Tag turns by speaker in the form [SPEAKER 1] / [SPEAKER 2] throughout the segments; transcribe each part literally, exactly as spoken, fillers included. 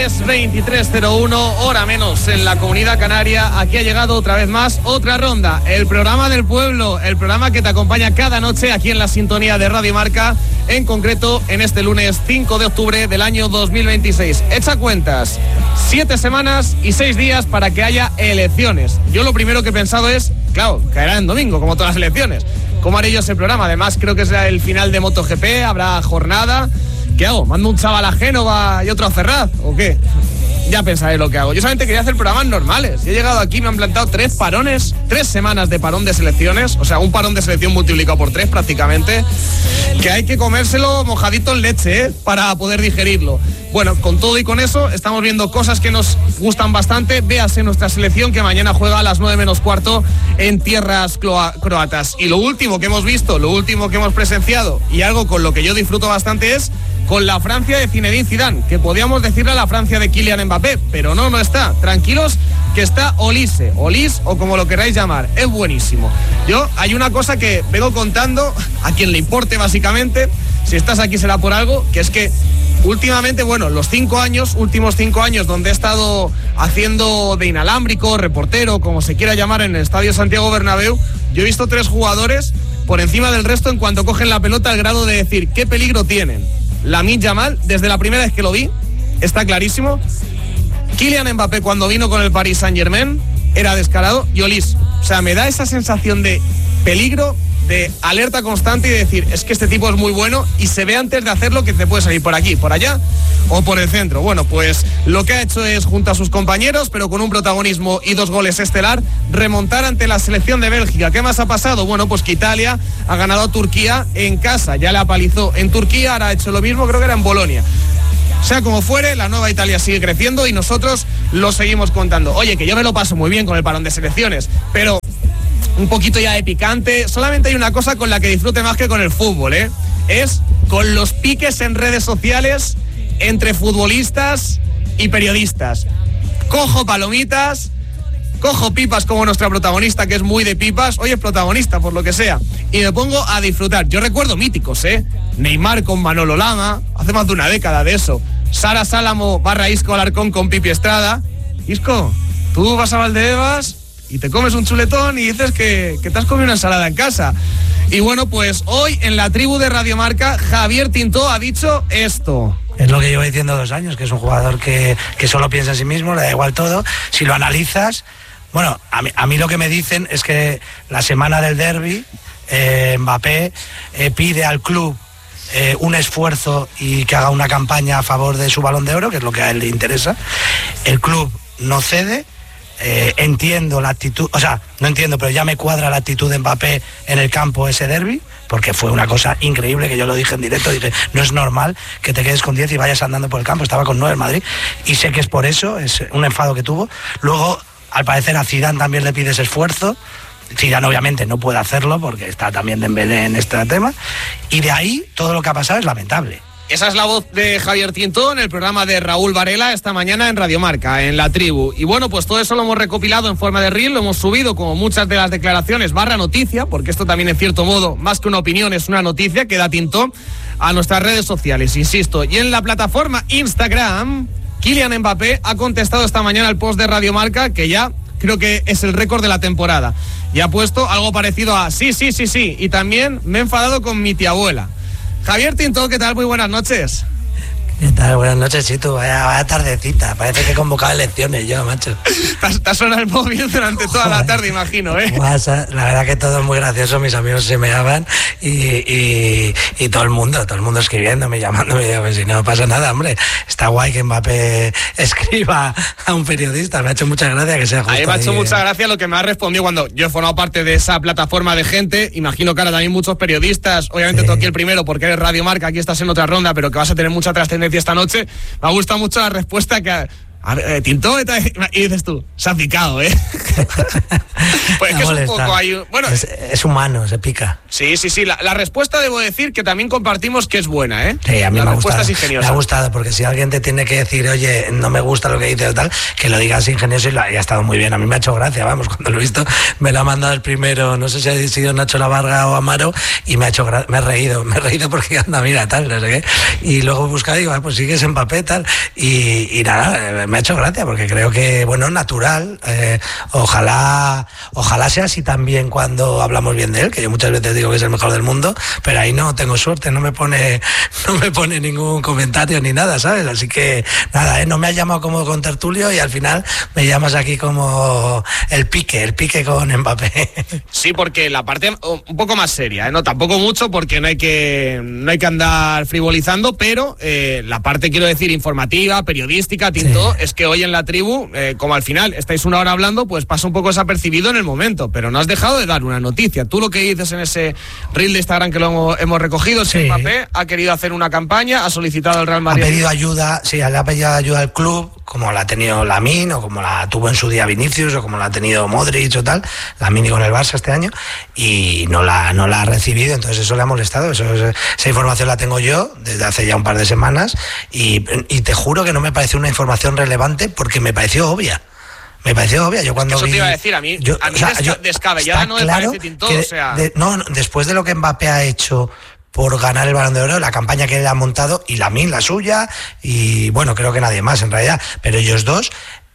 [SPEAKER 1] Es veintitrés cero uno, hora menos en la Comunidad Canaria. Aquí ha llegado otra vez más otra ronda, el programa del pueblo, el programa que te acompaña cada noche aquí en la sintonía de Radio Marca, en concreto en este lunes cinco de octubre del año dos mil veintiséis. Echa cuentas, siete semanas y seis días para que haya elecciones. Yo lo primero que he pensado es, claro, caerá en domingo, como todas las elecciones. ¿Cómo haré yo ese programa? Además creo que será el final de MotoGP, habrá jornada. ¿Qué hago? ¿Mando un chaval a Génova y otro a Ferraz? ¿O qué? Ya pensaré lo que hago. Yo solamente quería hacer programas normales. He llegado aquí, me han plantado tres parones, tres semanas de parón de selecciones, o sea, un parón de selección multiplicado por tres prácticamente, que hay que comérselo mojadito en leche, ¿eh? Para poder digerirlo. Bueno, con todo y con eso, estamos viendo cosas que nos gustan bastante. Véase nuestra selección que mañana juega a las nueve menos cuarto en tierras cloa- croatas. Y lo último que hemos visto, lo último que hemos presenciado, y algo con lo que yo disfruto bastante es con la Francia de Zinedine Zidane, que podíamos decirle a la Francia de Kylian Mbappé, pero no, no está. Tranquilos, que está Olise, Olis o como lo queráis llamar, es buenísimo. Yo, hay una cosa que vengo contando, a quien le importe básicamente, si estás aquí será por algo, que es que últimamente, bueno, los cinco años, últimos cinco años donde he estado haciendo de inalámbrico, reportero, como se quiera llamar en el Estadio Santiago Bernabéu, yo he visto tres jugadores por encima del resto en cuanto cogen la pelota al grado de decir qué peligro tienen. Lamine Yamal, desde la primera vez que lo vi, está clarísimo. Kylian Mbappé cuando vino con el Paris Saint-Germain era descarado. Y Olis, o sea, me da esa sensación de peligro, de alerta constante y de decir, es que este tipo es muy bueno y se ve antes de hacerlo que te puede salir por aquí, por allá o por el centro. Bueno, pues lo que ha hecho es, junto a sus compañeros, pero con un protagonismo y dos goles estelar, remontar ante la selección de Bélgica. ¿Qué más ha pasado? Bueno, pues que Italia ha ganado a Turquía en casa, ya le apalizó en Turquía, ahora ha hecho lo mismo, creo que era en Bolonia. Sea como fuere, la nueva Italia sigue creciendo y nosotros lo seguimos contando. Oye, que yo me lo paso muy bien con el parón de selecciones, pero un poquito ya de picante. Solamente hay una cosa con la que disfrute más que con el fútbol, ¿eh? Es con los piques en redes sociales entre futbolistas y periodistas. Cojo palomitas, cojo pipas como nuestra protagonista, que es muy de pipas. Hoy es protagonista, por lo que sea. Y me pongo a disfrutar. Yo recuerdo míticos, ¿eh? Neymar con Manolo Lama, hace más de una década de eso. Sara Sálamo barra Isco Alarcón con Pipi Estrada. Isco, tú vas a Valdebebas y te comes un chuletón y dices que, que te has comido una ensalada en casa. Y bueno, pues hoy en la tribu de Radio Marca, Javier Tintó ha dicho esto.
[SPEAKER 2] Es lo que llevo diciendo dos años, que es un jugador que, que solo piensa en sí mismo, le da igual todo. Si lo analizas, bueno, a mí, a mí lo que me dicen es que la semana del derbi, eh, Mbappé eh, pide al club eh, un esfuerzo y que haga una campaña a favor de su Balón de Oro, que es lo que a él le interesa. El club no cede. Eh, entiendo la actitud, o sea, no entiendo, pero ya me cuadra la actitud de Mbappé en el campo ese derbi, porque fue una cosa increíble, que yo lo dije en directo, dije, no es normal que te quedes con diez y vayas andando por el campo, estaba con nueve en Madrid, y sé que es por eso, es un enfado que tuvo. Luego, al parecer a Zidane también le pides esfuerzo. Zidane obviamente no puede hacerlo, porque está también Dembélé en este tema, y de ahí todo lo que ha pasado es lamentable.
[SPEAKER 1] Esa es la voz de Javier Tintó en el programa de Raúl Varela esta mañana en Radio Marca, en La Tribu. Y bueno, pues todo eso lo hemos recopilado en forma de reel, lo hemos subido como muchas de las declaraciones barra noticia, porque esto también en cierto modo, más que una opinión, es una noticia que da Tintó a nuestras redes sociales, insisto. Y en la plataforma Instagram, Kylian Mbappé ha contestado esta mañana al post de Radio Marca, que ya creo que es el récord de la temporada. Y ha puesto algo parecido a sí, sí, sí, sí. Y también me he enfadado con mi tía abuela. Javier Tintó, ¿qué tal? Muy buenas noches.
[SPEAKER 2] ¿Qué tal? Buenas noches, Chito. Vaya, vaya tardecita. Parece que he convocado elecciones yo, macho.
[SPEAKER 1] Te has sonado el móvil durante toda Joder. la tarde, imagino, ¿eh?
[SPEAKER 2] La verdad que todo es muy gracioso. Mis amigos se me llaman y, y, y todo el mundo, todo el mundo escribiéndome, llamándome. Y pues si no pasa nada, hombre. Está guay que Mbappé escriba a un periodista. Me ha hecho mucha gracia que sea justo.
[SPEAKER 1] A mí me ha hecho
[SPEAKER 2] ahí,
[SPEAKER 1] mucha
[SPEAKER 2] eh.
[SPEAKER 1] gracia lo que me ha respondido cuando yo he formado parte de esa plataforma de gente. Imagino que ahora también muchos periodistas. Obviamente sí. Tú aquí el primero porque eres Radio Marca, aquí estás en otra ronda, pero que vas a tener mucha trascendencia esta noche. Me ha gustado mucho la respuesta que A ver, eh, Tintó, y dices tú, se ha picado, ¿eh? Pues es que es un poco hay, bueno,
[SPEAKER 2] es, es humano, se pica.
[SPEAKER 1] Sí, sí, sí. La, la respuesta debo decir que también compartimos que es buena, ¿eh?
[SPEAKER 2] Sí, a mí
[SPEAKER 1] la
[SPEAKER 2] me ha
[SPEAKER 1] respuesta
[SPEAKER 2] gustado.
[SPEAKER 1] Es ingeniosa.
[SPEAKER 2] Me ha gustado, porque si alguien te tiene que decir, oye, no me gusta lo que dices o tal, que lo digas ingenioso y, lo, y ha estado muy bien. A mí me ha hecho gracia, vamos, cuando lo he visto, me lo ha mandado el primero, no sé si ha sido Nacho Lavarga o Amaro, y me ha hecho gracia, me he reído, me he reído porque anda, mira, tal, no sé qué. Y luego he buscado y digo, ah, pues sigues Mbappé, tal, y, y nada, me ha hecho gracia, porque creo que, bueno, natural, eh, ojalá, ojalá sea así también cuando hablamos bien de él, que yo muchas veces digo que es el mejor del mundo, pero ahí no tengo suerte, no me pone, no me pone ningún comentario ni nada, ¿sabes? Así que nada, ¿eh? No me has llamado como con tertulio y al final me llamas aquí como el pique, el pique con Mbappé.
[SPEAKER 1] Sí, porque la parte un poco más seria, ¿eh? No, tampoco mucho, porque no hay que, no hay que andar frivolizando, pero eh, la parte, quiero decir, informativa, periodística, Tintó, sí. Es que hoy en la tribu, eh, como al final estáis una hora hablando, pues pasa un poco desapercibido en el momento, pero no has dejado de dar una noticia. Tú lo que dices en ese reel de Instagram que lo hemos, hemos recogido, sí. Mbappé ha querido hacer una campaña, ha solicitado al Real Madrid.
[SPEAKER 2] Ha pedido ayuda, sí, le ha pedido ayuda al club, como la ha tenido Lamine, o como la tuvo en su día Vinicius, o como la ha tenido Modric o tal, Lamine con el Barça este año, y no la, no la ha recibido, entonces eso le ha molestado. Eso, esa información la tengo yo desde hace ya un par de semanas, y, y te juro que no me pareció una información relevante porque me pareció obvia. Me pareció obvia. Yo cuando
[SPEAKER 1] Eso
[SPEAKER 2] vi,
[SPEAKER 1] te iba a decir, a mí,
[SPEAKER 2] yo,
[SPEAKER 1] a mí
[SPEAKER 2] o sea,
[SPEAKER 1] desca-
[SPEAKER 2] yo,
[SPEAKER 1] descabellada no me
[SPEAKER 2] claro
[SPEAKER 1] parece Tintó,
[SPEAKER 2] que
[SPEAKER 1] o sea...
[SPEAKER 2] de, no, no, después de lo que Mbappé ha hecho por ganar el Balón de Oro, la campaña que él ha montado, y Lamine la suya, y bueno, creo que nadie más en realidad, pero ellos dos,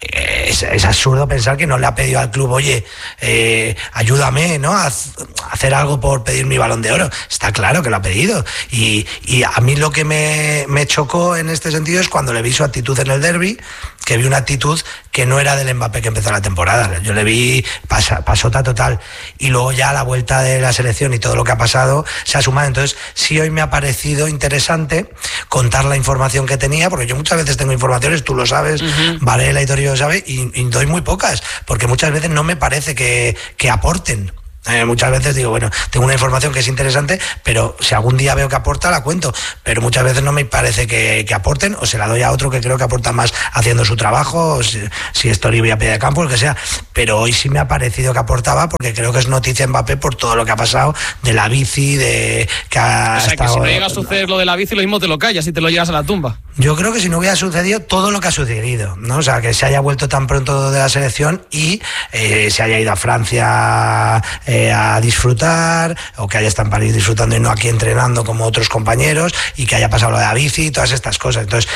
[SPEAKER 2] Es, es absurdo pensar que no le ha pedido al club, oye, eh, ayúdame, ¿no? A, a hacer algo por pedir mi Balón de Oro. Está claro que lo ha pedido. Y, y a mí lo que me, me chocó en este sentido es cuando le vi su actitud en el derbi, que vi una actitud que no era del Mbappé que empezó la temporada. Yo le vi pasa, pasota total. Y luego ya a la vuelta de la selección y todo lo que ha pasado se ha sumado. Entonces, sí, hoy me ha parecido interesante contar la información que tenía, porque yo muchas veces tengo informaciones, tú lo sabes, uh-huh. Varela y Torio sabe, y, y doy muy pocas, porque muchas veces no me parece que, que aporten. Eh, muchas veces digo, bueno, tengo una información que es interesante, pero si algún día veo que aporta, la cuento, pero muchas veces no me parece que, que aporten, o se la doy a otro que creo que aporta más haciendo su trabajo, o si, si es Toribio a pie de campo, el que sea, pero hoy sí me ha parecido que aportaba, porque creo que es noticia Mbappé por todo lo que ha pasado de la bici, de que ha
[SPEAKER 1] o sea,
[SPEAKER 2] estado,
[SPEAKER 1] que si no llega a suceder lo de la bici, lo mismo te lo callas y te lo llevas a la tumba.
[SPEAKER 2] Yo creo que si no hubiera sucedido todo lo que ha sucedido, ¿no? O sea, que se haya vuelto tan pronto de la selección y eh, se haya ido a Francia eh, a disfrutar, o que haya estado en París disfrutando y no aquí entrenando como otros compañeros, y que haya pasado lo de la bici y todas estas cosas. Entonces,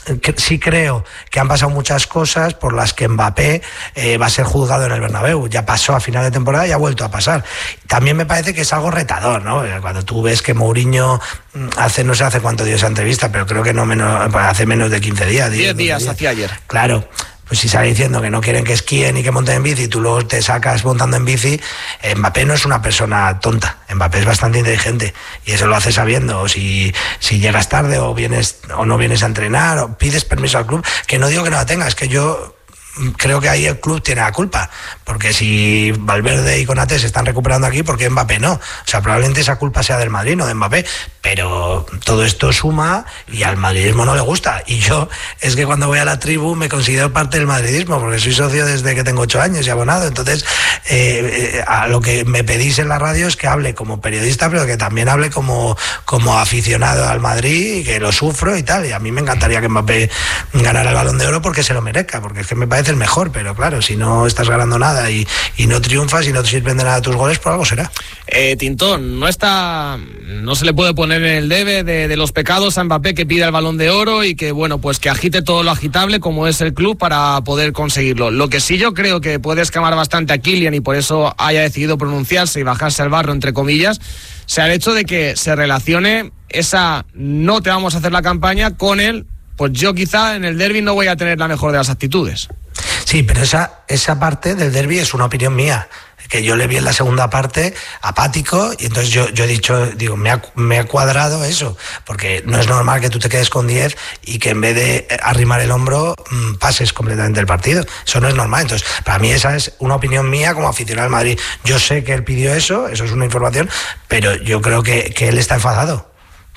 [SPEAKER 2] sí creo que han pasado muchas cosas por las que Mbappé eh, va a ser juzgado en el Bernabéu. Ya pasó a final de temporada y ha vuelto a pasar. También me parece que es algo retador, ¿no? Cuando tú ves que Mourinho hace, no sé hace cuánto dio esa entrevista, pero creo que no menos, hace menos de quince días.
[SPEAKER 1] diez días, hacía ayer.
[SPEAKER 2] Claro. Pues si sale diciendo que no quieren que esquíen y que monten en bici, y tú luego te sacas montando en bici, Mbappé no es una persona tonta. Mbappé es bastante inteligente y eso lo hace sabiendo. O si, si llegas tarde o vienes o no vienes a entrenar o pides permiso al club, que no digo que no la tengas, que yo creo que ahí el club tiene la culpa, porque si Valverde y Konaté se están recuperando aquí, ¿por qué Mbappé no? O sea, probablemente esa culpa sea del Madrid, no de Mbappé, pero todo esto suma y al madridismo no le gusta. Y yo, es que cuando voy a la tribu me considero parte del madridismo, porque soy socio desde que tengo ocho años y abonado. Entonces, eh, eh, a lo que me pedís en la radio es que hable como periodista, pero que también hable como, como aficionado al Madrid, y que lo sufro y tal. Y a mí me encantaría que Mbappé ganara el Balón de Oro porque se lo merezca, porque es que me parece el mejor, pero claro, si no estás ganando nada y, y no triunfas y no te sirven de nada tus goles, por algo será.
[SPEAKER 1] Eh, Tintón, no está, no se le puede poner en el debe de, de los pecados a Mbappé que pida el Balón de Oro y que, bueno, pues que agite todo lo agitable como es el club para poder conseguirlo. Lo que sí yo creo que puede escamar bastante a Kylian, y por eso haya decidido pronunciarse y bajarse al barro, entre comillas, sea el hecho de que se relacione esa no te vamos a hacer la campaña con él, pues yo quizá en el derbi no voy a tener la mejor de las actitudes.
[SPEAKER 2] Sí, pero esa, esa parte del derbi es una opinión mía, que yo le vi en la segunda parte apático, y entonces yo, yo he dicho, digo, me ha, me ha cuadrado eso, porque no es normal que tú te quedes con diez y que en vez de arrimar el hombro mmm, pases completamente el partido. Eso no es normal. Entonces, para mí esa es una opinión mía como aficionado al Madrid. Yo sé que él pidió eso, eso es una información, pero yo creo que, que él está enfadado.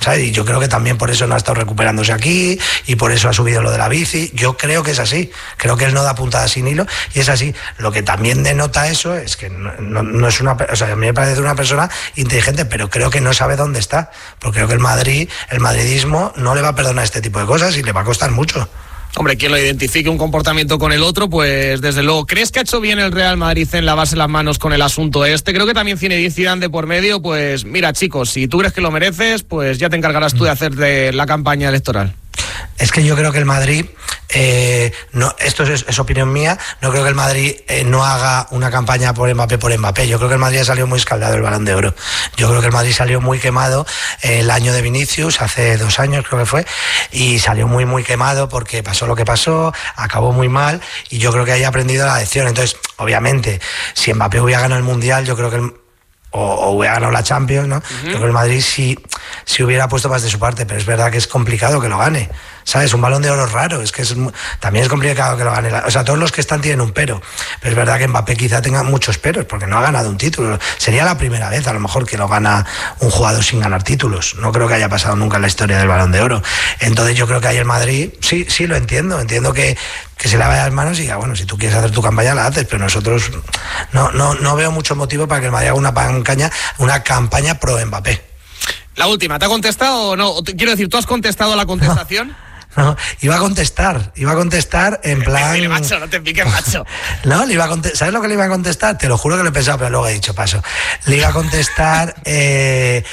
[SPEAKER 2] ¿sabes? Y yo creo que también por eso no ha estado recuperándose aquí y por eso ha subido lo de la bici. Yo creo que es así, creo que él no da puntada sin hilo y es así. Lo que también denota eso es que no, no, no es una, o sea, a mí me parece una persona inteligente, pero creo que no sabe dónde está, porque creo que el Madrid, el madridismo no le va a perdonar este tipo de cosas y le va a costar mucho.
[SPEAKER 1] Hombre, quien lo identifique un comportamiento con el otro, pues desde luego. ¿Crees que ha hecho bien el Real Madrid en lavarse las manos con el asunto este? Creo que también Zinedine Zidane de por medio, pues mira chicos, si tú crees que lo mereces, pues ya te encargarás tú de hacer de la campaña electoral.
[SPEAKER 2] Es que yo creo que el Madrid, eh, no, esto es, es opinión mía, no creo que el Madrid eh, no haga una campaña por Mbappé por Mbappé. Yo creo que el Madrid ha salido muy escaldado el Balón de Oro. Yo creo que el Madrid salió muy quemado eh, el año de Vinicius, hace dos años creo que fue, y salió muy muy quemado porque pasó lo que pasó, acabó muy mal, y yo creo que haya aprendido la lección. Entonces, obviamente, si Mbappé hubiera ganado el Mundial, yo creo que el O, o hubiera ganado la Champions, ¿no? Uh-huh. Creo que el Madrid sí, sí hubiera puesto más de su parte, pero es verdad que es complicado que lo gane, ¿sabes? Un Balón de Oro raro, es que es, también es complicado que lo gane. O sea, todos los que están tienen un pero, pero es verdad que Mbappé quizá tenga muchos peros, porque no ha ganado un título. Sería la primera vez, a lo mejor, que lo gana un jugador sin ganar títulos. No creo que haya pasado nunca en la historia del Balón de Oro. Entonces yo creo que ahí el Madrid, sí, sí lo entiendo, entiendo que que se lave las manos y diga, bueno, si tú quieres hacer tu campaña la haces, pero nosotros no, no, no veo mucho motivo para que el Madrid haga una campaña, una campaña pro Mbappé.
[SPEAKER 1] La última, ¿te ha contestado o no? Quiero decir, ¿tú has contestado la contestación?
[SPEAKER 2] No. No, iba a contestar, iba a contestar en plan...
[SPEAKER 1] Mire, macho, no te piques, macho.
[SPEAKER 2] No, le iba a contestar, ¿sabes lo que le iba a contestar? Te lo juro que lo he pensado, pero luego he dicho paso. Le iba a contestar eh,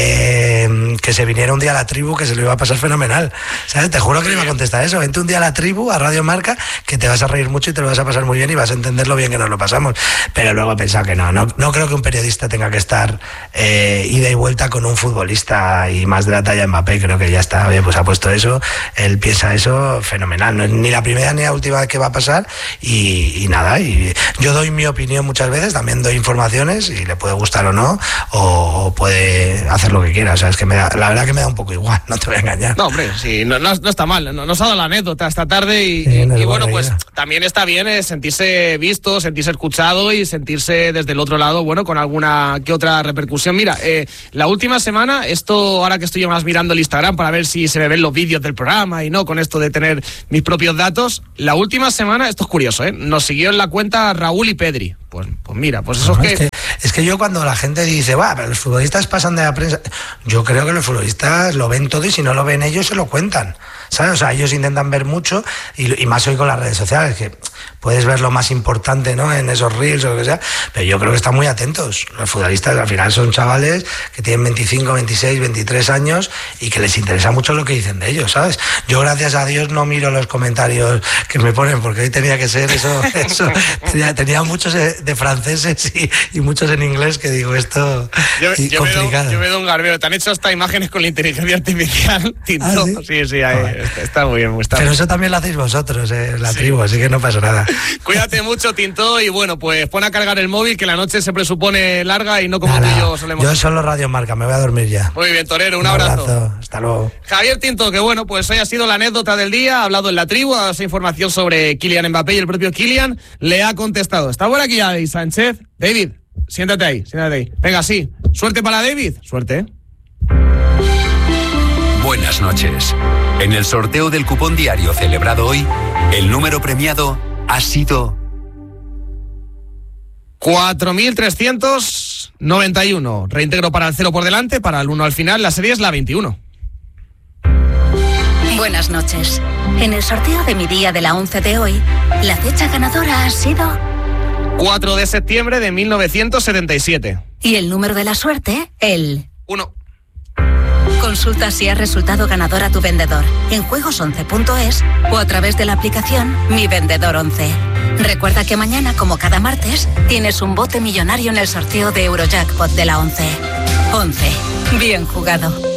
[SPEAKER 2] eh, que se viniera un día a la tribu, que se lo iba a pasar fenomenal, ¿sabes? Te juro que le iba a contestar eso. Vente un día a la tribu, a Radio Marca, que te vas a reír mucho y te lo vas a pasar muy bien y vas a entender lo bien que nos lo pasamos. Pero luego he pensado que no, no, no creo que un periodista tenga que estar eh, ida y vuelta con un futbolista y más de la talla Mbappé. Creo que ya está, bien, pues ha puesto eso. Él piensa eso fenomenal, no es ni la primera ni la última vez que va a pasar y, y nada, y yo doy mi opinión muchas veces, también doy informaciones y le puede gustar o no, o, o puede hacer lo que quiera, o sea, es que me da, la verdad que me da un poco igual, no te voy a engañar.
[SPEAKER 1] No, hombre, sí, no, no, no está mal, no, nos ha dado la anécdota esta tarde y, sí, no y, y bueno, pues idea. También está bien eh, sentirse visto, sentirse escuchado y sentirse desde el otro lado, bueno, con alguna que otra repercusión. Mira, eh, la última semana, esto ahora que estoy más mirando el Instagram para ver si se me ven los vídeos del programa y no, con esto de tener mis propios datos, la última semana, esto es curioso, ¿eh? Nos siguió en la cuenta Raúl y Pedri. Pues, pues mira, pues eso no, es, que...
[SPEAKER 2] es que... Es que yo cuando la gente dice, va, pero los futbolistas pasan de la prensa, yo creo que los futbolistas lo ven todo y si no lo ven ellos se lo cuentan, ¿sabes? O sea, ellos intentan ver mucho y, y más hoy con las redes sociales, que puedes ver lo más importante, ¿no? En esos reels o lo que sea, pero yo creo que están muy atentos. Los futbolistas al final son chavales que tienen veinticinco, veintiséis, veintitrés años y que les interesa mucho lo que dicen de ellos, ¿sabes? Yo gracias a Dios no miro los comentarios que me ponen porque hoy tenía que ser eso, eso tenía, tenía muchos de franceses y, y muchos en inglés que digo esto
[SPEAKER 1] yo,
[SPEAKER 2] y
[SPEAKER 1] yo
[SPEAKER 2] complicado.
[SPEAKER 1] Me doy, yo me doy un garbeo. Te han hecho hasta imágenes con la inteligencia artificial, Tinto. ¿Ah, sí? sí, sí, ahí, ah, está, está muy bien. Está
[SPEAKER 2] Pero
[SPEAKER 1] bien.
[SPEAKER 2] Eso también lo hacéis vosotros, eh, la
[SPEAKER 1] sí.
[SPEAKER 2] tribu, así que no pasa nada.
[SPEAKER 1] Cuídate mucho, Tinto, y bueno, pues pon a cargar el móvil, que la noche se presupone larga y no como
[SPEAKER 2] nada,
[SPEAKER 1] tú y yo solemos.
[SPEAKER 2] Yo solo Radio Marca, me voy a dormir ya.
[SPEAKER 1] Muy bien, Torero, un,
[SPEAKER 2] un
[SPEAKER 1] abrazo.
[SPEAKER 2] abrazo. Hasta luego.
[SPEAKER 1] Javier Tinto, que bueno, pues hoy ha sido la anécdota del día, ha hablado en la tribu, ha dado esa información sobre Kylian Mbappé y el propio Kylian le ha contestado. Está por aquí David Sánchez. David, siéntate ahí, siéntate ahí. Venga, sí. Suerte para David. Suerte.
[SPEAKER 3] Buenas noches. En el sorteo del cupón diario celebrado hoy, el número premiado ha sido
[SPEAKER 1] cuatro mil trescientos noventa y uno. Reintegro para el cero por delante, para el uno al final. La serie es la veintiuno.
[SPEAKER 4] Buenas noches. En el sorteo de mi día de la once de hoy, la fecha ganadora ha sido
[SPEAKER 1] cuatro de septiembre de mil novecientos setenta y siete.
[SPEAKER 4] Y el número de la suerte, el
[SPEAKER 1] uno.
[SPEAKER 4] Consulta si ha resultado ganador a tu vendedor en juegos once punto es o a través de la aplicación Mi Vendedor once. Recuerda que mañana, como cada martes, tienes un bote millonario en el sorteo de Eurojackpot de la once. once. Bien jugado.